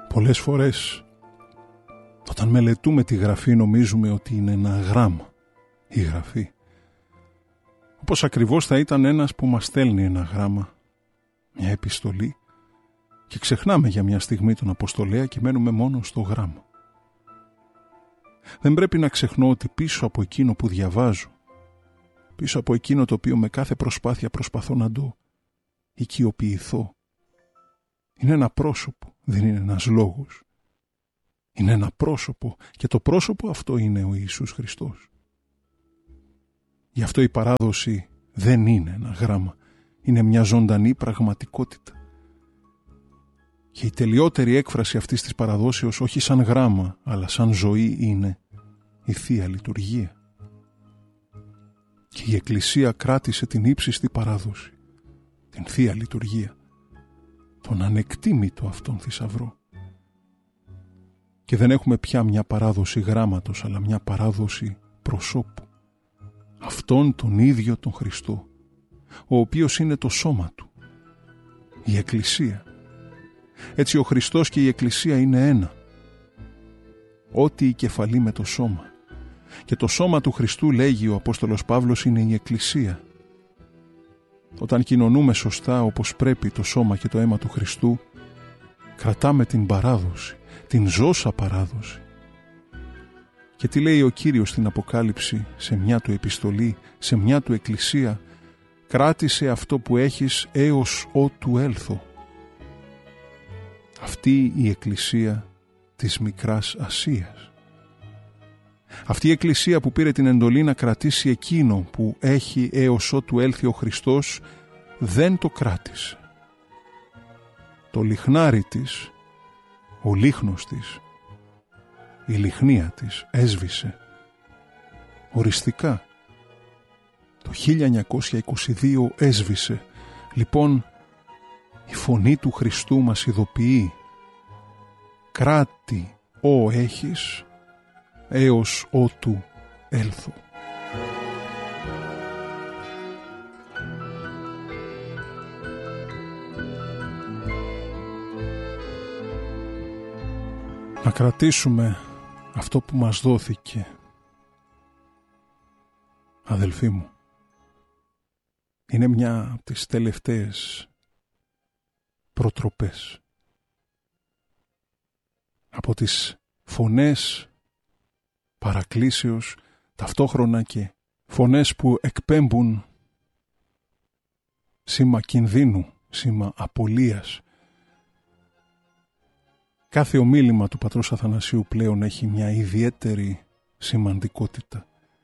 Πολλές φορές όταν μελετούμε τη Γραφή νομίζουμε ότι είναι ένα γράμμα η Γραφή. Όπως ακριβώς θα ήταν ένας που μας στέλνει ένα γράμμα, μια επιστολή, και ξεχνάμε για μια στιγμή τον Αποστολέα και μένουμε μόνο στο γράμμα. Δεν πρέπει να ξεχνώ ότι πίσω από εκείνο που διαβάζω, πίσω από εκείνο το οποίο με κάθε προσπάθεια προσπαθώ να το οικειοποιηθώ, είναι ένα πρόσωπο, δεν είναι ένας λόγος. Είναι ένα πρόσωπο και το πρόσωπο αυτό είναι ο Ιησούς Χριστός. Γι' αυτό η παράδοση δεν είναι ένα γράμμα, είναι μια ζωντανή πραγματικότητα. Και η τελειότερη έκφραση αυτής της παραδόσεως, όχι σαν γράμμα, αλλά σαν ζωή, είναι η Θεία Λειτουργία. Και η Εκκλησία κράτησε την ύψιστη παράδοση, την Θεία Λειτουργία, τον ανεκτήμητο αυτόν θησαυρό. Και δεν έχουμε πια μια παράδοση γράμματος, αλλά μια παράδοση προσώπου. Αυτόν τον ίδιο τον Χριστό, ο οποίος είναι το σώμα του, η Εκκλησία. Έτσι ο Χριστός και η Εκκλησία είναι ένα. Ό,τι η κεφαλή με το σώμα. Και το σώμα του Χριστού, λέγει ο Απόστολος Παύλος, είναι η Εκκλησία. Όταν κοινωνούμε σωστά όπως πρέπει το σώμα και το αίμα του Χριστού, κρατάμε την παράδοση, την ζώσα παράδοση. Και τι λέει ο Κύριος στην Αποκάλυψη, σε μια του επιστολή, σε μια του εκκλησία? Κράτησε αυτό που έχεις έως ότου έλθω. Αυτή η εκκλησία της Μικράς Ασίας. Αυτή η εκκλησία που πήρε την εντολή να κρατήσει εκείνο που έχει έως ότου έλθει ο Χριστός, δεν το κράτησε. Το λιχνάρι της, ο λίχνος της, η λιχνία της έσβησε οριστικά. Το 1922 έσβησε. Λοιπόν, η φωνή του Χριστού μας ειδοποιεί: κράτη ό έχεις έως ότου έλθω. Να κρατήσουμε αυτό που μας δόθηκε, αδελφοί μου. Είναι μια από τις τελευταίες προτροπές. Από τις φωνές παρακλήσεως, ταυτόχρονα και φωνές που εκπέμπουν σήμα κινδύνου, σήμα απολίας. Κάθε ομίλημα του πατρός Αθανασίου πλέον έχει μια ιδιαίτερη σημαντικότητα.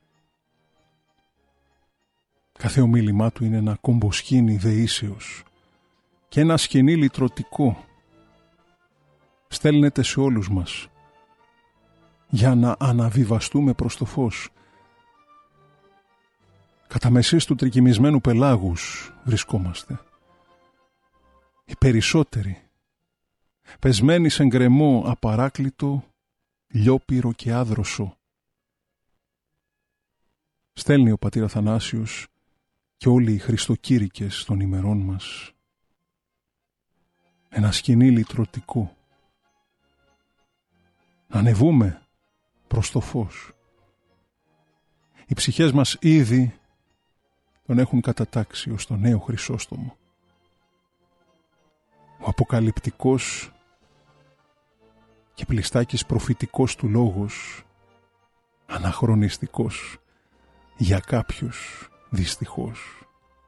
Κάθε ομίλημά του είναι ένα κομποσκήνι δεήσεως και ένα σκηνή λυτρωτικό. Στέλνεται σε όλους μας για να αναβιβαστούμε προς το φως. Κατά μεσής του τρικυμισμένου πελάγους βρισκόμαστε. Οι περισσότεροι πεσμένοι σε γκρεμό απαράκλητο, λιόπυρο και άδροσο. Στέλνει ο πατήρ Αθανάσιος και όλοι οι χριστοκήρυκες των ημερών μας ένα σκηνή λυτρωτικό. Να ανεβούμε προς το φως. Οι ψυχές μας ήδη τον έχουν κατατάξει ως το νέο Χρυσόστομο. Ο αποκαλυπτικός και πλιστάκης προφητικός του λόγος, αναχρονιστικός για κάποιους δυστυχώς,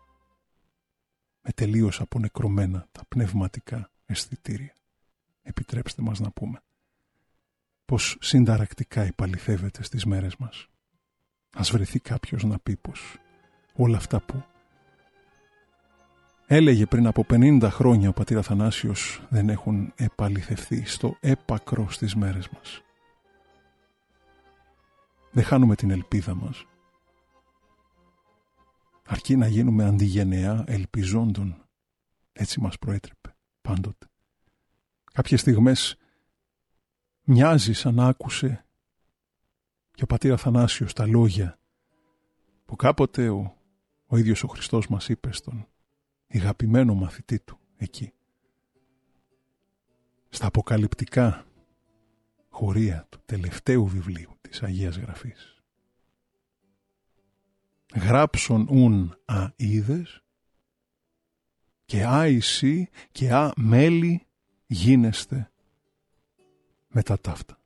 με τελείως απονεκρωμένα τα πνευματικά αισθητήρια. Επιτρέψτε μας να πούμε πως συνταρακτικά υπαλληθεύεται στις μέρες μας. Ας βρεθεί κάποιος να πει πως όλα αυτά που έλεγε πριν από 50 χρόνια ο πατήρ Αθανάσιος δεν έχουν επαληθευθεί στο έπακρο στις μέρες μας. Δεν χάνουμε την ελπίδα μας. Αρκεί να γίνουμε αντιγενεά ελπιζόντων. Έτσι μας προέτρεπε πάντοτε. Κάποιες στιγμές μοιάζει σαν να άκουσε και ο πατήρ Αθανάσιος τα λόγια που κάποτε ο ίδιος ο Χριστός μας είπε στον αγαπημένο μαθητή του εκεί. στα αποκαλυπτικά χωρία του τελευταίου βιβλίου της Αγίας Γραφής. Γράψον ουν α είδες και α εσύ και α μέλη γίνεστε μετά ταύτα.